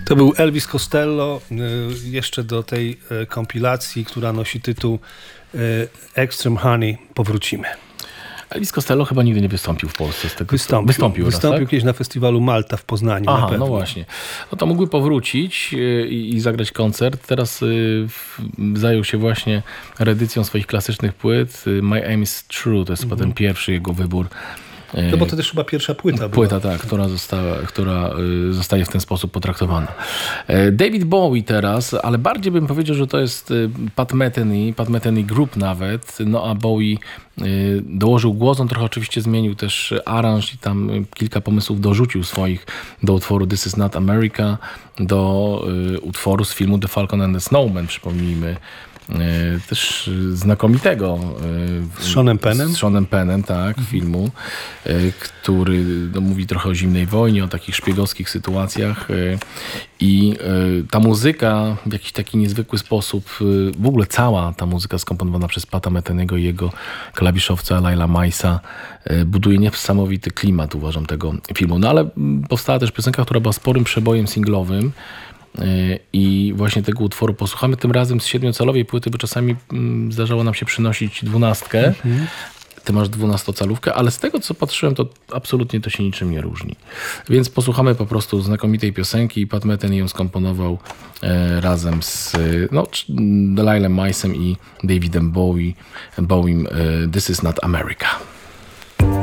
To był Elvis Costello. Jeszcze do tej kompilacji, która nosi tytuł Extreme Honey, powrócimy. Elvis Costello chyba nigdy nie wystąpił w Polsce. Z tego Wystąpił raz, tak? kiedyś na festiwalu Malta w Poznaniu. Aha, na pewno. no właśnie. No to mógłby powrócić i zagrać koncert. Teraz zajął się właśnie reedycją swoich klasycznych płyt. My Aim is True, to jest chyba ten pierwszy jego wybór. No bo to też chyba pierwsza płyta była. Płyta, tak, która zostaje w ten sposób potraktowana. David Bowie teraz, ale bardziej bym powiedział, że to jest Pat Metheny Group nawet, no a Bowie dołożył głos, on trochę oczywiście zmienił też aranż i tam kilka pomysłów dorzucił swoich do utworu This Is Not America, do utworu z filmu The Falcon and the Snowman, przypomnijmy. Też znakomitego z Seanem Pennem? Z Seanem Pennem, tak, filmu, który mówi trochę o zimnej wojnie, o takich szpiegowskich sytuacjach i ta muzyka w jakiś taki niezwykły sposób, w ogóle cała ta muzyka skomponowana przez Pata Metheny'ego i jego klawiszowca Laila Majsa buduje niesamowity klimat, uważam, tego filmu. No ale powstała też piosenka, która była sporym przebojem singlowym, i właśnie tego utworu posłuchamy tym razem z 7-calowej płyty, bo czasami zdarzało nam się przynosić 12. Ty masz 12-calówkę, ale z tego co patrzyłem, to absolutnie to się niczym nie różni. Więc posłuchamy po prostu znakomitej piosenki. Pat Metheny ją skomponował razem z Lailem Majsem i Davidem Bowiem. This Is Not America.